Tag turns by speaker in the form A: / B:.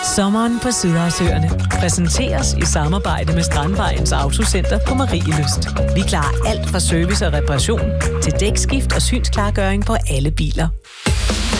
A: Sommeren på Sydhavsøerne præsenteres i samarbejde med Strandvejens Autocenter på Marielyst. Vi klarer alt fra service og reparation til dækskift og synsklargøring på alle biler.